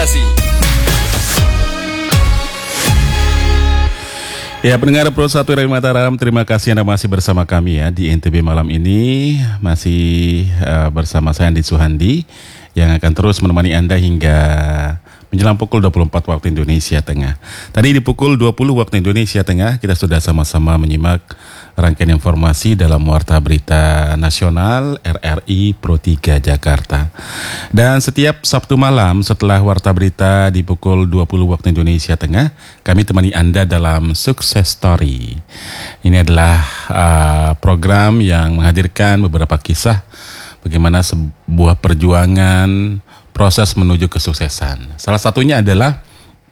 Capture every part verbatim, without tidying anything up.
Inspirasi. Ya, pendengar Pro satu Radio Mataram, terima kasih Anda masih bersama kami ya di N T B malam ini. Masih uh, bersama saya Andi Suhandi yang akan terus menemani Anda hingga menjelang pukul dua puluh empat waktu Indonesia Tengah. Tadi di pukul dua puluh waktu Indonesia Tengah kita sudah sama-sama menyimak rangkaian informasi dalam Warta Berita Nasional R R I Pro tiga Jakarta. Dan setiap Sabtu malam setelah Warta Berita di pukul dua puluh waktu Indonesia Tengah, kami temani Anda dalam Success Story. Ini adalah uh, program yang menghadirkan beberapa kisah bagaimana sebuah perjuangan proses menuju kesuksesan. Salah satunya adalah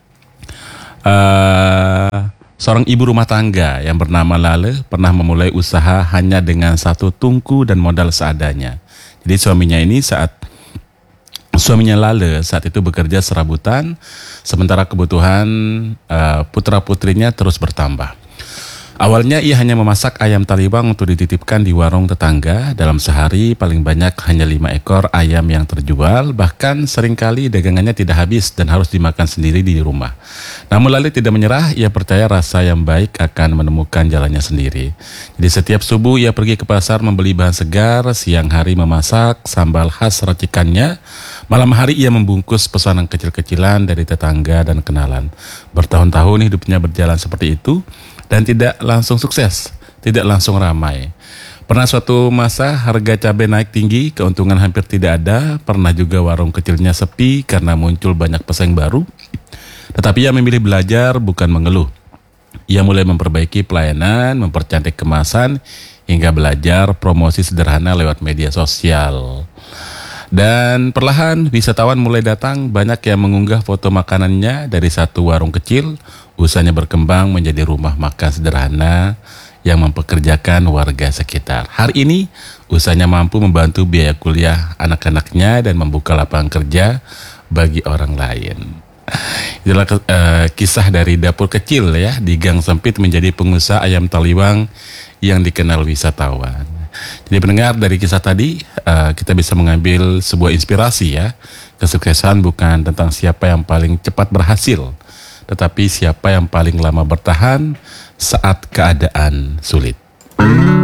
uh, seorang ibu rumah tangga yang bernama Lale pernah memulai usaha hanya dengan satu tungku dan modal seadanya. Jadi suaminya ini saat suaminya Lale saat itu bekerja serabutan, sementara kebutuhan uh, putra-putrinya terus bertambah. Awalnya ia hanya memasak ayam taliwang untuk dititipkan di warung tetangga. Dalam sehari paling banyak hanya lima ekor ayam yang terjual. Bahkan seringkali dagangannya tidak habis dan harus dimakan sendiri di rumah. Namun Lale tidak menyerah, ia percaya rasa yang baik akan menemukan jalannya sendiri. Jadi setiap subuh ia pergi ke pasar membeli bahan segar, siang hari memasak sambal khas racikannya. Malam hari ia membungkus pesanan kecil-kecilan dari tetangga dan kenalan. Bertahun-tahun hidupnya berjalan seperti itu. Dan tidak langsung sukses, tidak langsung ramai. Pernah suatu masa harga cabai naik tinggi, keuntungan hampir tidak ada. Pernah juga warung kecilnya sepi karena muncul banyak pesaing baru. Tetapi ia memilih belajar bukan mengeluh. Ia mulai memperbaiki pelayanan, mempercantik kemasan, hingga belajar promosi sederhana lewat media sosial. Dan perlahan wisatawan mulai datang, banyak yang mengunggah foto makanannya dari satu warung kecil. Usahanya berkembang menjadi rumah makan sederhana yang mempekerjakan warga sekitar. Hari ini usahanya mampu membantu biaya kuliah anak-anaknya dan membuka lapangan kerja bagi orang lain. Itulah uh, kisah dari dapur kecil ya di gang sempit menjadi pengusaha ayam taliwang yang dikenal wisatawan. Jadi pendengar, dari kisah tadi uh, kita bisa mengambil sebuah inspirasi ya. Kesuksesan bukan tentang siapa yang paling cepat berhasil, tetapi siapa yang paling lama bertahan saat keadaan sulit.